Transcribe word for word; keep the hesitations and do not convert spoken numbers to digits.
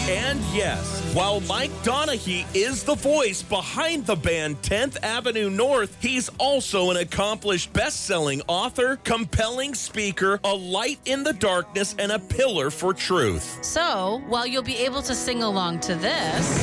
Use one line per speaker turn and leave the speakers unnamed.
And yes, while Mike Donaghy is the voice behind the band tenth Avenue North, he's also an accomplished best-selling author, compelling speaker, a light in the darkness, and a pillar for truth.
So, while you'll be able to sing along to this...